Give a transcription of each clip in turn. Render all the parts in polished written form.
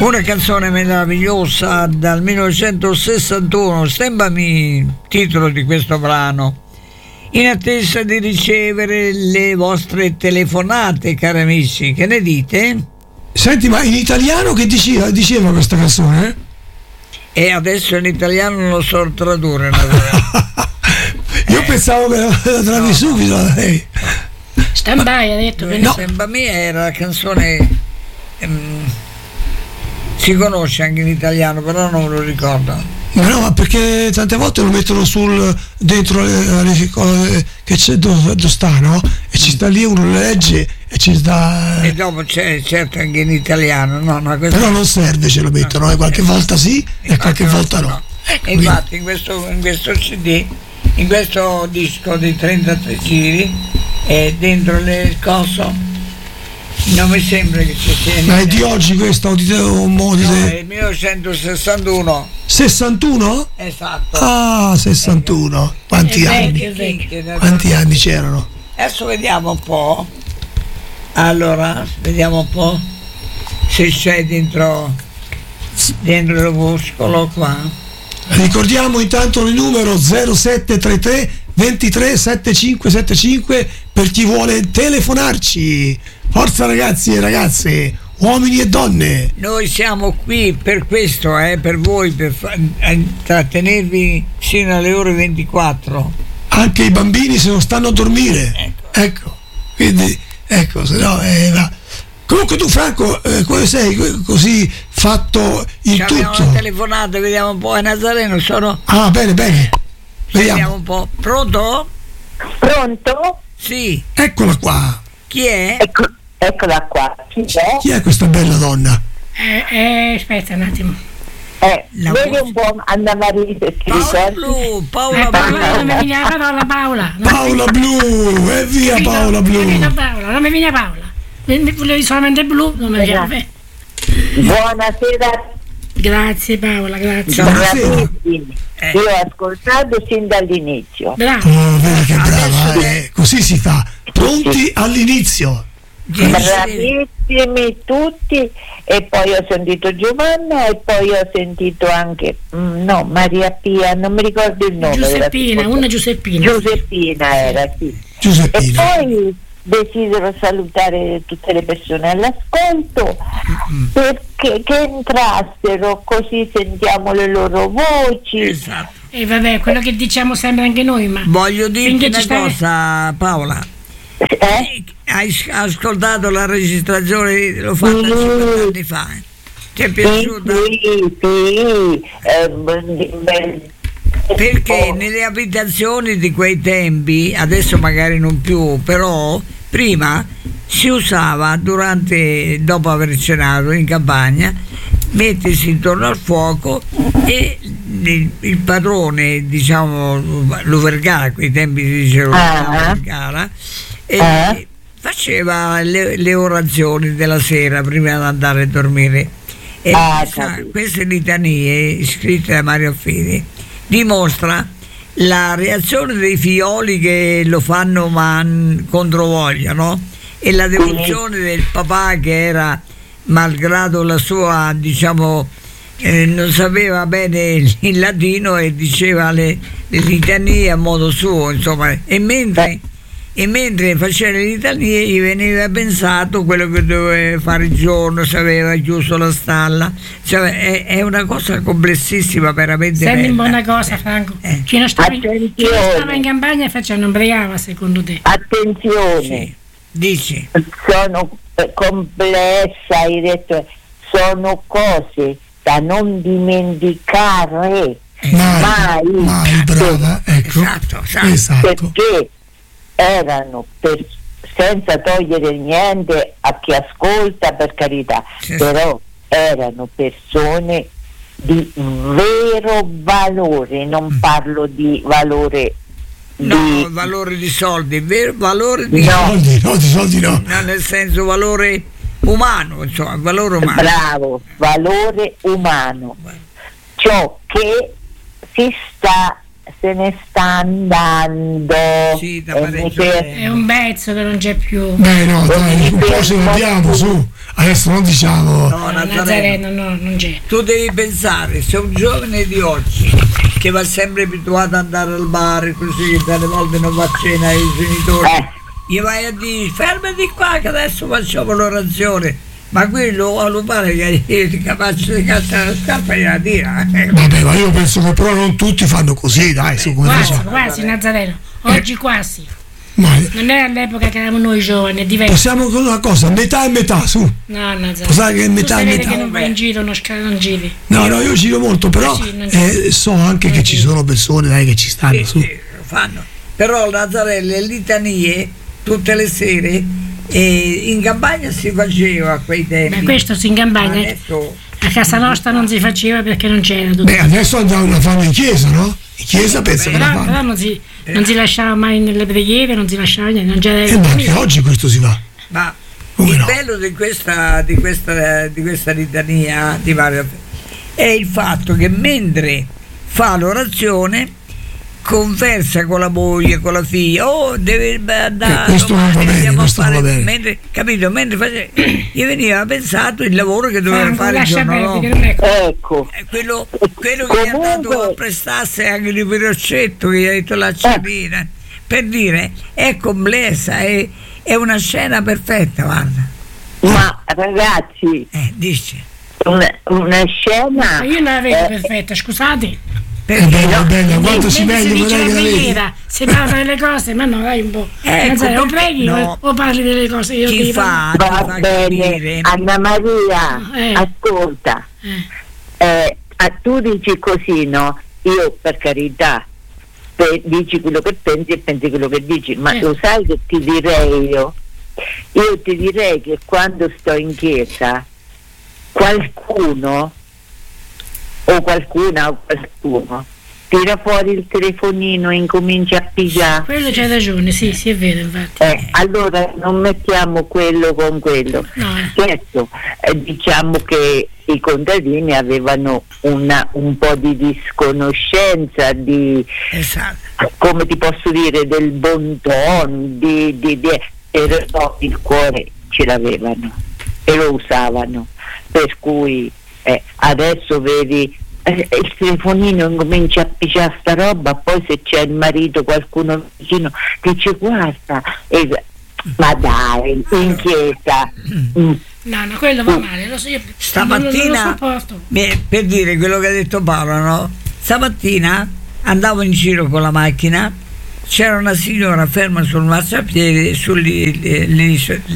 Una canzone meravigliosa dal 1961, Stembami, titolo di questo brano. In attesa di ricevere le vostre telefonate, cari amici, che ne dite? Senti, ma in italiano che diceva questa canzone? E adesso in italiano non lo so tradurre. Io pensavo che la travi subito a lei. Stand by, ha detto. No. Stembami era la canzone... si conosce anche in italiano, però non me lo ricordo. Ma perché tante volte lo mettono dentro le cose che c'è dove sta, no? E ci sta lì, uno le legge e ci sta. E dopo c'è certo anche in italiano, no? Però non serve, ce lo mettono, qualche volta sì e qualche volta no. E infatti in questo CD, in questo disco di 33 giri, è dentro le cose. Non mi sembra che ci sia. Ma è di oggi questo? No, è il 1961. 61? Esatto. Ah, 61. Quanti anni? Quanti anni c'erano? Adesso vediamo un po'. Allora, vediamo un po' se c'è dentro il muscolo qua. Ricordiamo intanto il numero 0733 23 7575 per chi vuole telefonarci. Forza ragazzi e ragazze, uomini e donne. Noi siamo qui per questo, per voi, per trattenervi fino alle ore 24. Anche i bambini se non stanno a dormire. Ecco. Quindi, ecco, se no va. Comunque tu Franco, come sei così fatto il tutto? Abbiamo una telefonata, vediamo un po', Nazareno sono. Ah, bene. Vediamo un po'. Pronto? Pronto? Sì. Eccola qua. Chi è? Eccola qua. Chi è questa bella donna? Aspetta un attimo. Vedi un po' Anna Maria Paola Blu e via Paola Blu. Non mi viene Paola. Volevi solamente Blu, non mi viene. Buonasera. Grazie Paola, grazie. Buonasera. Io ho ascoltato sin dall'inizio. Bravo. Oh, vedi che brava, così si fa. Pronti all'inizio. Bravissimi tutti, e poi ho sentito Giovanna e poi ho sentito anche Maria Pia, non mi ricordo il nome. Giuseppina era, sì. Giuseppina. E poi desidero salutare tutte le persone all'ascolto perché che entrassero, così sentiamo le loro voci. Esatto. E vabbè, quello che diciamo sempre anche noi, ma voglio dirti una cosa, Paola. Hai ascoltato la registrazione? L'ho fatta 50 anni fa. Ti è piaciuta? Sì. Perché nelle abitazioni di quei tempi, adesso magari non più, però prima si usava dopo aver cenato in campagna, mettersi intorno al fuoco e il padrone, diciamo l'Uvergara, a quei tempi si diceva Uvergara, faceva le orazioni della sera prima di andare a dormire. E queste litanie scritte da Mario Fini dimostra la reazione dei figlioli che lo fanno controvoglia, no? E la devozione del papà che era, malgrado la sua, diciamo, non sapeva bene il latino e diceva le litanie a modo suo, insomma, e mentre faceva le litanie gli veniva pensato quello che doveva fare il giorno, se aveva chiuso la stalla, cioè è una cosa complessissima, veramente. Senti un po' una cosa, Franco, chi non stava in campagna non pregava, secondo te? Attenzione, sì. Dici? Sono complessa, hai detto, sono cose da non dimenticare mai, brava, ecco. Esatto. Perché erano senza togliere niente a chi ascolta, per carità, però erano persone di vero valore, non parlo di valore valore di soldi, valore di soldi no, nel senso valore umano, insomma, valore umano. Bravo, valore umano. Ciò che si sta se ne sta andando. Sì, è un pezzo che non c'è più. Beh, no, dai, un po' ce l'abbiamo su. Adesso non diciamo. No, Nazareno, no, non c'è. Tu devi pensare, se un giovane di oggi che va sempre abituato ad andare al bar, così che tante volte non va a cena ai genitori, gli vai a dire fermati qua che adesso facciamo l'orazione. Ma quello lo pare che è capace di cassare la scarpa e la tira. Vabbè, ma io penso che però non tutti fanno così, dai, su come diciamo. Quasi Nazareno, oggi quasi. Non è all'epoca che eravamo noi giovani, è diverso. Possiamo con una cosa, metà e metà, su. No, Nazareno. Sai che metà e metà. Che non vai in giro, non giri. No, io giro molto, però so anche che ci sono persone, dai, che ci stanno su. Sì, lo fanno. Però Nazareno, le litanie tutte le sere. E in campagna si faceva a quei tempi. Beh, questo in campagna adesso... a casa nostra non si faceva perché non c'era tutto. Beh, adesso andavano a farlo in chiesa, no? In chiesa penso che però non si lasciava mai nelle preghiere, non si lasciava niente, non c'era. Ma anche oggi questo si fa. Ma il bello di questa litania di Mario è il fatto che mentre fa l'orazione conversa con la moglie, con la figlia, deve andare questo non va bene, questo non va bene. Mentre gli veniva pensato il lavoro che doveva fare il giorno dopo. Ecco. Quello che gli ha dato a prestarsi anche il peroccetto che gli ha detto la cialina, per dire, è complessa, è una scena perfetta, guarda. Ma ragazzi, dice una scena. Ma io non la vedo perfetta, scusate. È bella, quanto si meglio dice la preghiera, si parla delle cose, ma no, dai un po'. O preghi o parli delle cose. Io chi fa bene, Anna Maria, ascolta, tu dici così, no? Io per carità, dici quello che pensi e pensi quello che dici, ma lo sai che ti direi io? Io ti direi che quando sto in chiesa qualcuno o qualcuna o qualcuno tira fuori il telefonino e incomincia a pigiare. Quello c'hai ragione, sì, è vero, infatti. Allora non mettiamo quello con quello. No. Certo, diciamo che i contadini avevano un po' di disconoscenza di, come ti posso dire, del bon ton, però il cuore ce l'avevano e lo usavano, per cui adesso vedi il telefonino incomincia a pigiare sta roba, poi se c'è il marito, qualcuno vicino dice guarda, ma dai, in chiesa no, quello va male, lo so, io stamattina non lo sopporto. Per dire quello che ha detto Paolo, no? Stamattina andavo in giro con la macchina, c'era una signora ferma sul marciapiede sulle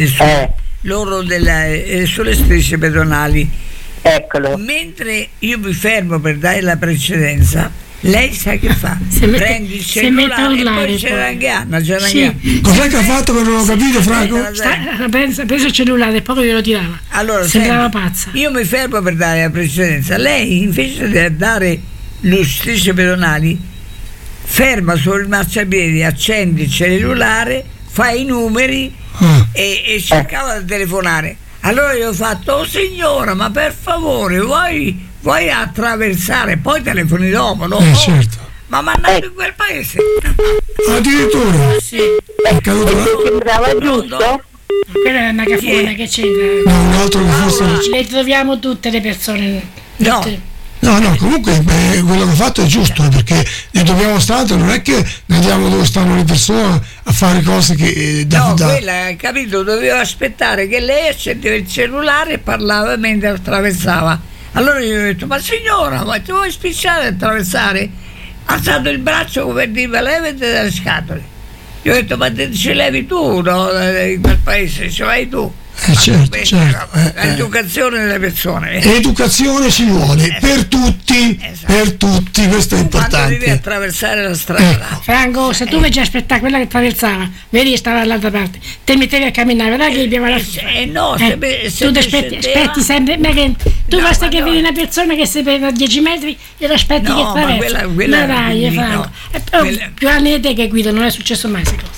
strisce pedonali. Eccolo. Mentre io mi fermo per dare la precedenza, lei sa che fa? Prende il cellulare e poi c'era anche Anna. Cos'è che ha fatto che non ho capito, Franco? Ha preso il cellulare e poi glielo tirava. Allora, sembrava pazza. Io mi fermo per dare la precedenza, lei invece di dare le strisce pedonali ferma sul marciapiede, accende il cellulare, fa i numeri e cercava di telefonare. Allora io ho fatto, oh signora, ma per favore, vuoi attraversare, poi telefoni dopo, no? Certo. Ma mandato in quel paese. Addirittura? Sì. È caduto là? Sembrava giusto? Quella è una cafona che c'entra. No, un altro che fosse. Le troviamo tutte le persone. No, comunque quello che ha fatto è giusto, perché ne dobbiamo stare, non è che andiamo dove stanno le persone a fare cose che quella, capito, doveva aspettare che lei accendeva il cellulare e parlava mentre attraversava. Allora io ho detto, ma signora, ma ti vuoi spicciare ad attraversare? Ha alzato il braccio come dire, levati dalle scatole. Io ho detto, ma te ce levi tu, no? In quel paese ce l'hai tu. Certo. L'educazione delle persone. Educazione ci vuole per tutti, questo è importante. Quando devi attraversare la strada. Franco, se tu invece aspettavi quella che attraversava, vedi che stava dall'altra parte, te mettevi a camminare, vedrai che abbiamo la tu ti aspetti sempre, ma che tu basta che vedi una persona che si prende a 10 metri e lo aspetti che attraversa. Ma dai, Franco. Più anni di te che guida, non è successo mai queste cose.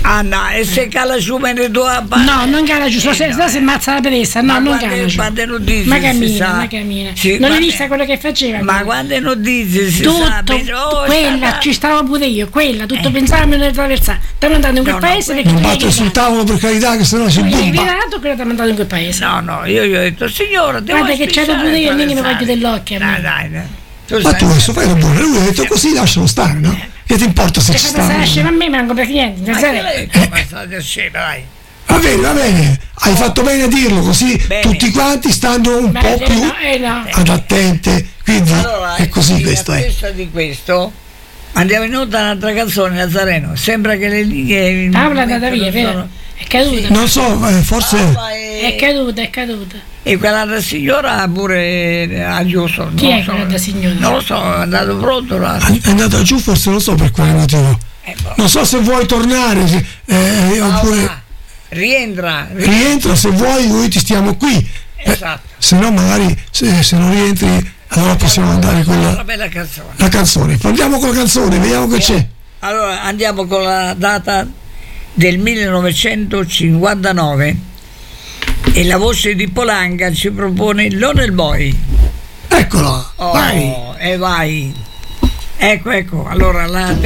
Ah no, e se cala giù me ne do a no, non cala giù, se ammazza la presa, no, non cala giù. Quante notizie ma cammina. Sì, non hai visto quello che faceva? Ma quante notizie si tutto, quella, ci stavo pure io, quella, tutto pensavamo nel traversare. Ti ha mandato in quel paese perché non batto sul tavolo per carità che sennò si bomba. Quello ti ha mandato in quel paese. No, io gli ho detto, signora, devo guarda che c'ero pure io, non mi voglio dell'occhio. Dai. Ma tu adesso fai buono, lui ha detto così, lascialo stare, no? Che ti importa se ci sta? Se lascia a me manco per niente. Dai. Va bene, hai fatto bene a dirlo, così tutti quanti stanno un po' più ad attente, quindi allora, è così questo. Di questo andiamo in onda un'altra canzone, Nazareno. Sembra che le linee. Paola è andata via, vero? È caduta. Sì. Non so, forse. È caduta. E quella signora pure ha chiuso. Chi è quella signora? Non lo so, è andato pronto. È andata giù, forse non so per quale motivo. Non so se vuoi tornare. Oppure. Rientra se vuoi, noi ti stiamo qui. Esatto. Se no, magari se non rientri, allora possiamo andare con la canzone. Andiamo con la canzone, vediamo che c'è. Allora andiamo con la data del 1959 e la voce di Polanga ci propone Lonely Boy. Eccolo, vai. Ecco, allora la